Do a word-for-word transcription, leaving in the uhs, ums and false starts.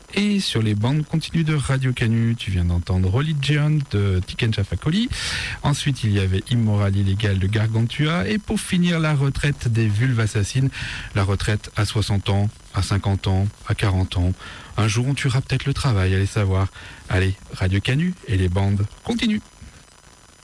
Et sur les bandes continues de Radio Canu, tu viens d'entendre Religion de Tiken Fakoli. Ensuite, il y avait Immoral illégal de Gargantua. Et pour finir, la retraite des vulves assassines. La retraite à soixante ans, à cinquante ans, à quarante ans. Un jour, on tuera peut-être le travail, allez savoir. Allez, Radio Canu et les bandes continuent.